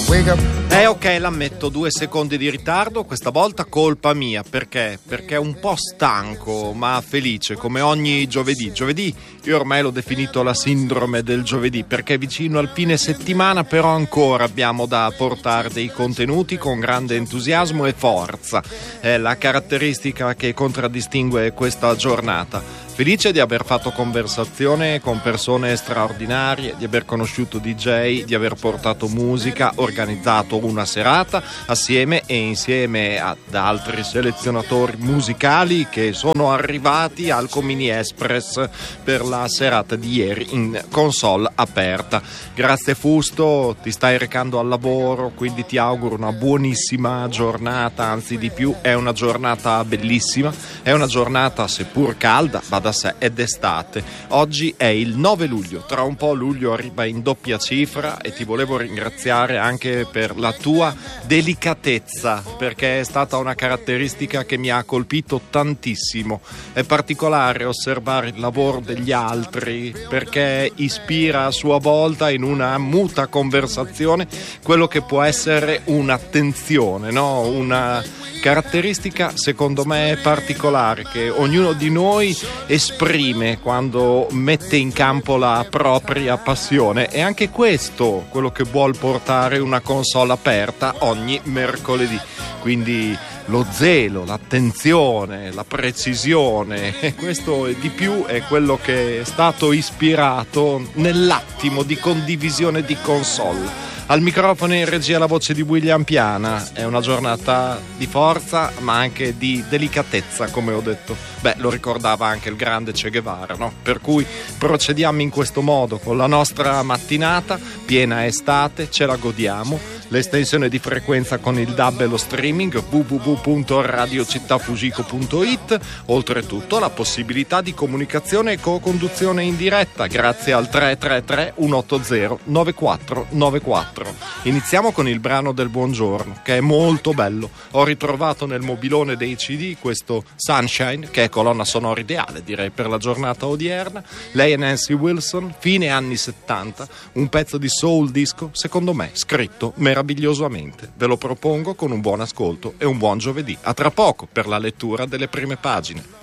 Ok, l'ammetto, 2 secondi di ritardo, questa volta colpa mia, perché? Perché un po' stanco ma felice, come ogni giovedì. Giovedì io ormai l'ho definito la sindrome del giovedì, perché vicino al fine settimana però ancora abbiamo da portare dei contenuti con grande entusiasmo e forza. È la caratteristica che contraddistingue questa giornata. Felice di aver fatto conversazione con persone straordinarie, di aver conosciuto DJ, di aver portato musica, organizzato una serata assieme e insieme ad altri selezionatori musicali che sono arrivati al Comini Express per la serata di ieri in console aperta. Grazie Fusto, ti stai recando al lavoro, quindi ti auguro una buonissima giornata, anzi di più, è una giornata bellissima, è una giornata seppur calda, va da sé, ed estate. Oggi è il 9 luglio, tra un po' luglio arriva in doppia cifra e ti volevo ringraziare anche per la tua delicatezza, perché è stata una caratteristica che mi ha colpito tantissimo. È particolare osservare il lavoro degli altri, perché ispira a sua volta in una muta conversazione quello che può essere un'attenzione, no? Una caratteristica secondo me particolare che ognuno di noi esprime quando mette in campo la propria passione, e anche questo quello che vuol portare una console aperta ogni mercoledì. Quindi lo zelo, l'attenzione, la precisione, e questo e di più è quello che è stato ispirato nell'attimo di condivisione di console. Al microfono in regia la voce di William Piana. È una giornata di forza ma anche di delicatezza, come ho detto. Lo ricordava anche il grande Che Guevara, no? Per cui procediamo in questo modo con la nostra mattinata, piena estate, ce la godiamo. L'estensione di frequenza con il DAB e lo streaming www.radiocittafugico.it. Oltretutto la possibilità di comunicazione e co-conduzione in diretta grazie al 333 180 9494. Iniziamo con il brano del buongiorno, che è molto bello. Ho ritrovato nel mobilone dei CD questo Sunshine, che è colonna sonora ideale direi per la giornata odierna. Lei è Nancy Wilson, fine anni 70, un pezzo di soul disco secondo me scritto meravigliosamente. Ve lo propongo con un buon ascolto e un buon giovedì. A tra poco per la lettura delle prime pagine.